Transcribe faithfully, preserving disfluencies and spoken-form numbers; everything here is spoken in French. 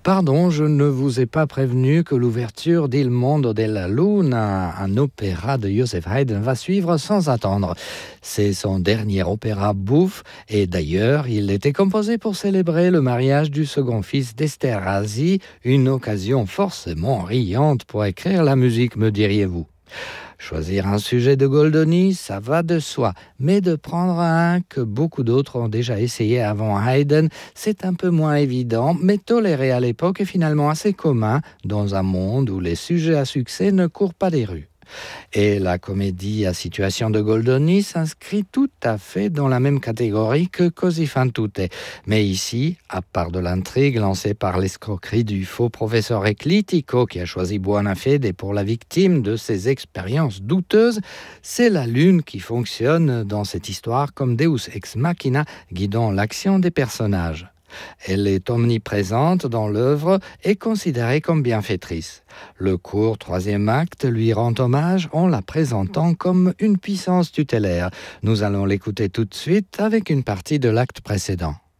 Pardon, je ne vous ai pas prévenu que l'ouverture d'Il Mondo della Luna, un opéra de Joseph Haydn, va suivre sans attendre. C'est son dernier opéra bouffe et d'ailleurs, il était composé pour célébrer le mariage du second fils d'Esterházy, une occasion forcément riante pour écrire la musique, me diriez-vous. Choisir un sujet de Goldoni, ça va de soi, mais de prendre un que beaucoup d'autres ont déjà essayé avant Haydn, c'est un peu moins évident, mais toléré à l'époque est finalement assez commun dans un monde où les sujets à succès ne courent pas des rues. Et la comédie à situation de Goldoni s'inscrit tout à fait dans la même catégorie que Così fan tutte. Mais ici, à part de l'intrigue lancée par l'escroquerie du faux professeur Eclitico qui a choisi Buona Fede pour la victime de ses expériences douteuses, c'est la lune qui fonctionne dans cette histoire comme Deus ex machina guidant l'action des personnages. Elle est omniprésente dans l'œuvre et considérée comme bienfaitrice. Le court troisième acte lui rend hommage en la présentant comme une puissance tutélaire. Nous allons l'écouter tout de suite avec une partie de l'acte précédent.